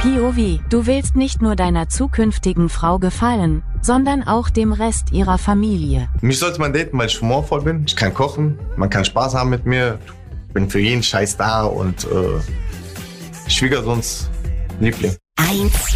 POV, du willst nicht nur deiner zukünftigen Frau gefallen, sondern auch dem Rest ihrer Familie. Mich sollte man daten, weil ich humorvoll bin. Ich kann kochen, man kann Spaß haben mit mir. Ich bin für jeden Scheiß da und Schwiegersohns Liebling. 1